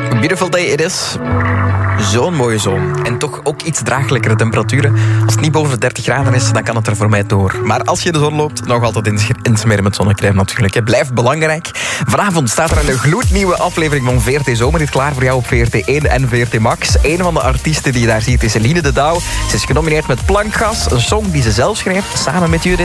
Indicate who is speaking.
Speaker 1: Beautiful day it is. Zo'n mooie zon. En toch ook iets draaglijkere temperaturen. Als het niet boven de 30 graden is, dan kan het er voor mij door. Maar als je de zon loopt, nog altijd insmeren met zonnecrème natuurlijk. Het blijft belangrijk. Vanavond staat er een gloednieuwe aflevering van VRT Zomerhit klaar voor jou op VRT1 en VRT Max. Een van de artiesten die je daar ziet is Eline de Douw. Ze is genomineerd met Plankgas, een song die ze zelf schreef, samen met Judith.